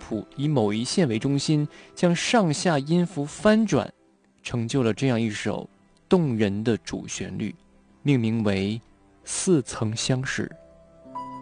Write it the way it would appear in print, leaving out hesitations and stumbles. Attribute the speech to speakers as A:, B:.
A: 谱以某一线为中心，将上下音符翻转，成就了这样一首动人的主旋律，命名为《似曾相识》。